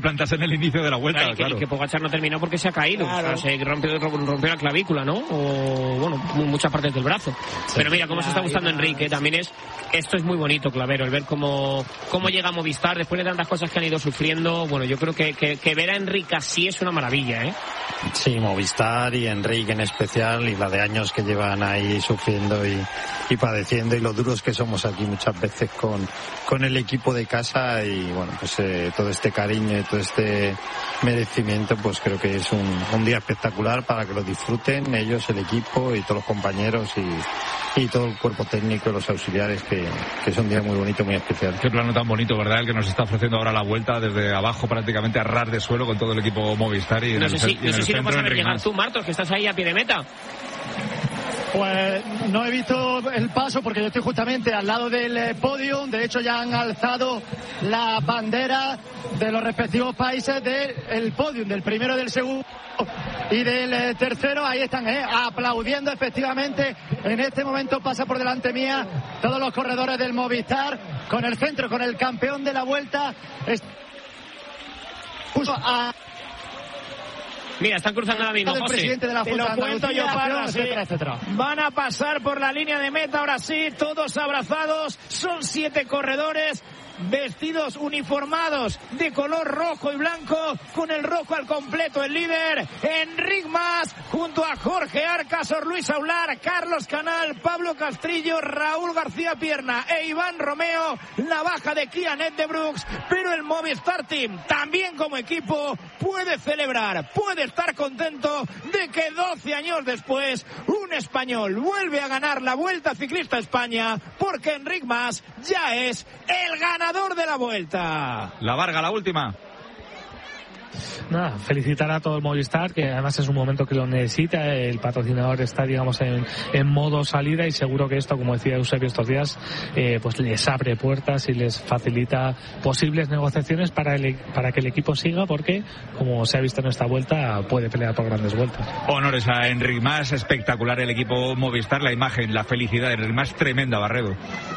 plantas en el inicio de la vuelta, claro. Y que Pogačar no terminó porque se ha caído, claro. O sea, se rompió la clavícula, ¿no? O, bueno, muchas partes del brazo. Sí. Pero mira, cómo se está gustando Enrique, también esto es muy bonito, Clavero, el ver cómo llega a Movistar después de tantas cosas que han ido sufriendo. Bueno, yo creo que ver a Enrique así es una maravilla, ¿eh? Sí, Movistar y Enrique en especial, y la de años que llevan ahí sufriendo y padeciendo, y lo duros que somos aquí muchas veces con el equipo de casa, y bueno, pues todo este cariño y todo este merecimiento, pues creo que es un día espectacular para que lo disfruten ellos, el equipo y todos los compañeros y todo el cuerpo técnico y los auxiliares, que es un día muy bonito, muy especial. Qué plano tan bonito, ¿verdad? El que nos está ofreciendo ahora la vuelta desde abajo, prácticamente a ras de suelo, con todo el equipo Movistar. Y no sé si lo vas a ver llegar tú, Martos, que estás ahí a pie de meta. Pues no he visto el paso porque yo estoy justamente al lado del podio. De hecho, ya han alzado la bandera de los respectivos países del podio, del primero, del segundo y del tercero. Ahí están aplaudiendo, efectivamente. En este momento pasa por delante mía todos los corredores del Movistar con el centro, con el campeón de la vuelta. Mira, están cruzando ahora mismo, José. Te lo cuento yo, Parra, etcétera. Van a pasar por la línea de meta, ahora sí, todos abrazados. Son 7 corredores vestidos, uniformados de color rojo y blanco, con el rojo al completo. El líder, Enric Mas, junto a Jorge Arca, Sor Luis Aular, Carlos Canal, Pablo Castrillo, Raúl García Pierna e Iván Romeo. La baja de Kian Eddebrooks, pero el Movistar Team, también como equipo, puede celebrar, puede estar contento de que 12 años después un español vuelve a ganar la Vuelta Ciclista España, porque Enric Mas ya es el ganador de la vuelta. La Varga, la última. Nada, felicitar a todo el Movistar, que además es un momento que lo necesita. El patrocinador está, digamos, en modo salida, y seguro que esto, como decía Eusebio estos días, pues les abre puertas y les facilita posibles negociaciones para que el equipo siga, porque, como se ha visto en esta vuelta, puede pelear por grandes vueltas. Honores a Enric Mas, espectacular el equipo Movistar, la imagen, la felicidad de Enric Mas, tremenda, Barredo.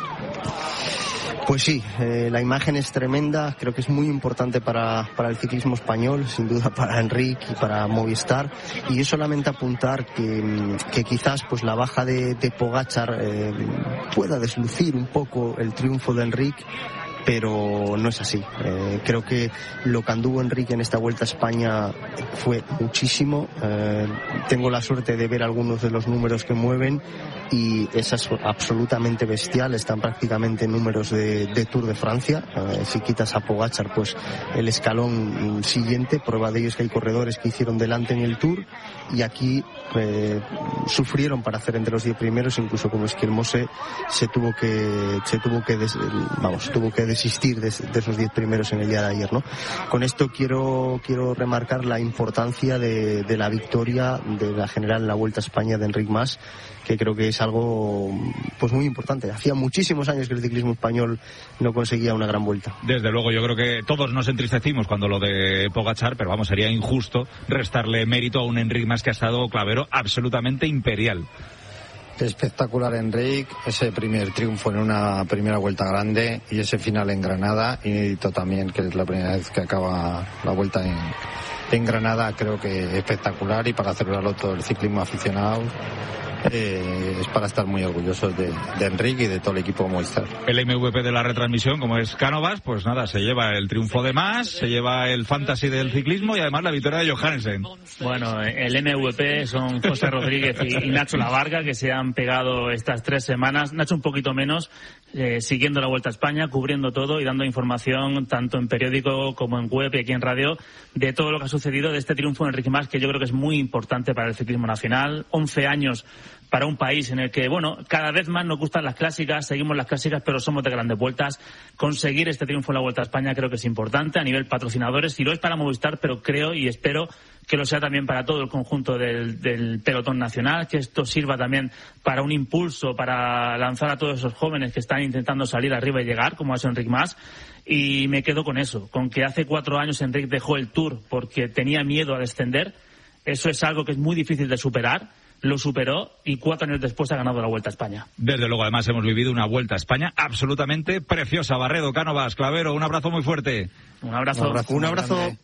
Pues sí, la imagen es tremenda, creo que es muy importante para el ciclismo español, sin duda para Enric y para Movistar, y yo solamente apuntar que quizás pues la baja de Pogačar pueda deslucir un poco el triunfo de Enric, pero no es así. Creo que lo que anduvo Enrique en esta Vuelta a España fue muchísimo. Tengo la suerte de ver algunos de los números que mueven y es absolutamente bestial. Están prácticamente en números de Tour de Francia. Si quitas a Pogačar, pues el escalón siguiente. Prueba de ello es que hay corredores que hicieron delante en el Tour y aquí sufrieron para hacer entre los 10 primeros, incluso como Esquirmose tuvo que desistir de esos 10 primeros en el día de ayer, ¿no? Con esto quiero remarcar la importancia de la victoria de la general en la Vuelta a España de Enric Mas, que creo que es algo pues muy importante. Hacía muchísimos años que el ciclismo español no conseguía una gran vuelta. Desde luego, yo creo que todos nos entristecimos cuando lo de Pogačar, pero vamos, sería injusto restarle mérito a un Enric Mas que ha estado, Clavero, absolutamente imperial. Espectacular Enric, ese primer triunfo en una primera vuelta grande y ese final en Granada, inédito también, que es la primera vez que acaba la vuelta en Granada. Creo que espectacular, y para celebrarlo todo el ciclismo aficionado es para estar muy orgullosos de Enric y de todo el equipo Movistar. El MVP de la retransmisión, como es Cánovas, pues nada, se lleva el triunfo de Mas, se lleva el fantasy del ciclismo y además la victoria de Johannesen. Bueno, el MVP son José Rodríguez y Nacho Lavarga, que se han pegado estas 3 semanas. Nacho un poquito menos, siguiendo la Vuelta a España, cubriendo todo y dando información tanto en periódico como en web y aquí en radio de todo lo que ha sucedido, de este triunfo de Enric Mas, que yo creo que es muy importante para el ciclismo nacional. 11 años para un país en el que, bueno, cada vez más nos gustan las clásicas, seguimos las clásicas, pero somos de grandes vueltas. Conseguir este triunfo en la Vuelta a España creo que es importante a nivel patrocinadores, y lo es para Movistar, pero creo y espero que lo sea también para todo el conjunto del pelotón nacional, que esto sirva también para un impulso, para lanzar a todos esos jóvenes que están intentando salir arriba y llegar, como ha hecho Enric Mas. Y me quedo con eso, con que hace 4 años Enric dejó el Tour porque tenía miedo a descender. Eso es algo que es muy difícil de superar. lo superó y 4 años después ha ganado la Vuelta a España. Desde luego, además, hemos vivido una Vuelta a España absolutamente preciosa. Barredo, Cánovas, Clavero, un abrazo muy fuerte. Un abrazo. Un abrazo.